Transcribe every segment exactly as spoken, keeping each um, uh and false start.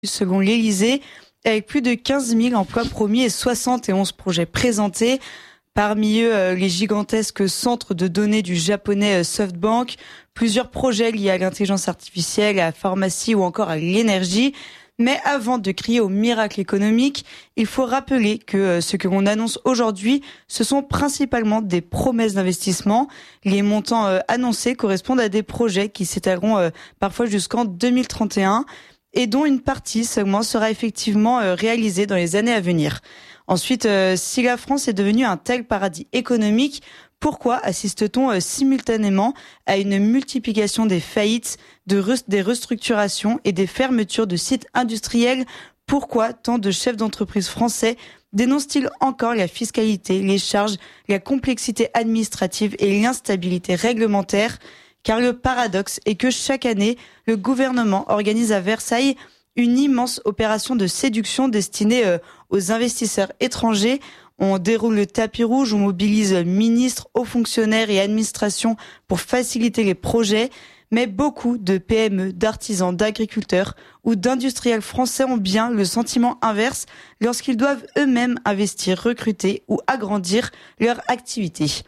selon l'Élysée, avec plus de quinze mille emplois promis et soixante et onze projets présentés. Parmi eux, euh, les gigantesques centres de données du japonais euh, SoftBank, plusieurs projets liés à l'intelligence artificielle, à la pharmacie ou encore à l'énergie. Mais avant de crier au miracle économique, il faut rappeler que euh, ce que l'on annonce aujourd'hui, ce sont principalement des promesses d'investissement. Les montants euh, annoncés correspondent à des projets qui s'étaleront euh, parfois jusqu'en deux mille trente et un et dont une partie seulement sera effectivement euh, réalisée dans les années à venir. Ensuite, euh, si la France est devenue un tel paradis économique, pourquoi assiste-t-on euh, simultanément à une multiplication des faillites, de re- des restructurations et des fermetures de sites industriels? Pourquoi tant de chefs d'entreprise français dénoncent-ils encore la fiscalité, les charges, la complexité administrative et l'instabilité réglementaire? Car le paradoxe est que chaque année, le gouvernement organise à Versailles une immense opération de séduction destinée euh, aux investisseurs étrangers. On déroule le tapis rouge, on mobilise ministres, hauts fonctionnaires et administrations pour faciliter les projets. Mais beaucoup de P M E, d'artisans, d'agriculteurs ou d'industriels français ont bien le sentiment inverse lorsqu'ils doivent eux-mêmes investir, recruter ou agrandir leur activité.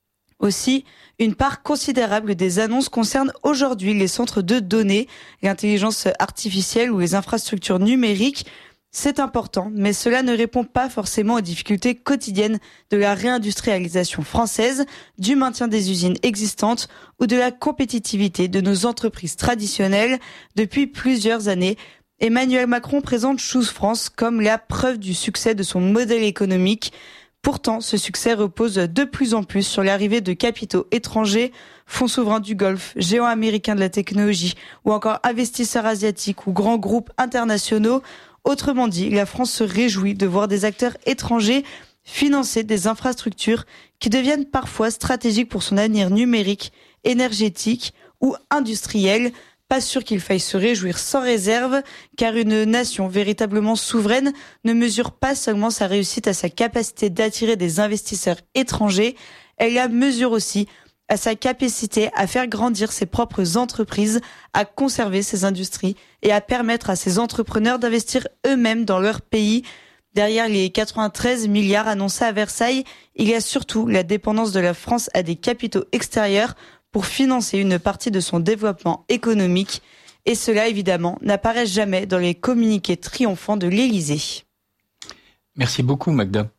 Aussi, une part considérable des annonces concerne aujourd'hui les centres de données, l'intelligence artificielle ou les infrastructures numériques. C'est important, mais cela ne répond pas forcément aux difficultés quotidiennes de la réindustrialisation française, du maintien des usines existantes ou de la compétitivité de nos entreprises traditionnelles. Depuis plusieurs années, Emmanuel Macron présente Choose France comme la preuve du succès de son modèle économique. Pourtant, ce succès repose de plus en plus sur l'arrivée de capitaux étrangers, fonds souverains du Golfe, géants américains de la technologie ou encore investisseurs asiatiques ou grands groupes internationaux. Autrement dit, la France se réjouit de voir des acteurs étrangers financer des infrastructures qui deviennent parfois stratégiques pour son avenir numérique, énergétique ou industriel. Pas sûr qu'il faille se réjouir sans réserve, car une nation véritablement souveraine ne mesure pas seulement sa réussite à sa capacité d'attirer des investisseurs étrangers, elle la mesure aussi à sa capacité à faire grandir ses propres entreprises, à conserver ses industries et à permettre à ses entrepreneurs d'investir eux-mêmes dans leur pays. Derrière les quatre-vingt-treize milliards annoncés à Versailles, il y a surtout la dépendance de la France à des capitaux extérieurs pour financer une partie de son développement économique. Et cela, évidemment, n'apparaît jamais dans les communiqués triomphants de l'Élysée. Merci beaucoup, Magda.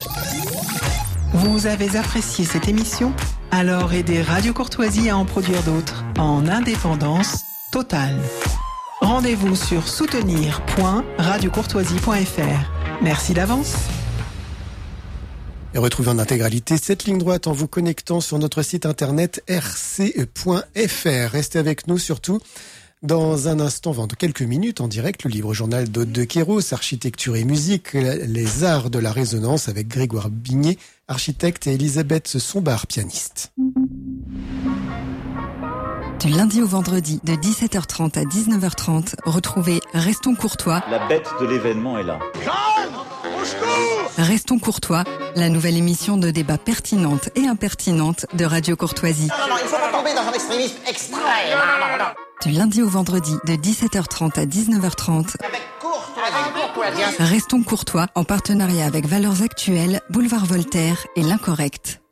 Vous avez apprécié cette émission? Alors aidez Radio Courtoisie à en produire d'autres, en indépendance totale. Rendez-vous sur soutenir point radio courtoisie point f r. Merci d'avance. Et retrouvez en intégralité cette ligne droite en vous connectant sur notre site internet r c point f r. Restez avec nous surtout. Dans un instant, dans quelques minutes, en direct, le livre-journal d'Aude de Queyros, Architecture et musique, les arts de la résonance avec Grégoire Bignet, architecte, et Elisabeth Sombar, pianiste. Du lundi au vendredi, de dix-sept heures trente à dix-neuf heures trente, retrouvez Restons Courtois. La bête de l'événement est là. Restons Courtois, la nouvelle émission de débat pertinente et impertinente de Radio Courtoisie. Non, non, non, il faut pas tomber dans un extrémisme extrême. Non, non, non. Du lundi au vendredi, de dix-sept heures trente à dix-neuf heures trente. Avec courtoisie. Restons Courtois, en partenariat avec Valeurs Actuelles, Boulevard Voltaire et L'Incorrect.